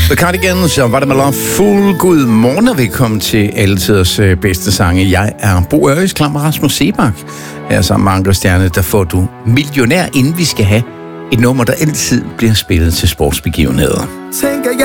The Cardigans og Watermelon Fuld. God morgen og velkommen til Altiders bedste sange. Jeg er Bo Øres, klam Rasmus Sebak. Her sammen med Anker Stjerne, der får du millionær, inden vi skal have et nummer, der altid bliver spillet til sportsbegivenheder. Tænker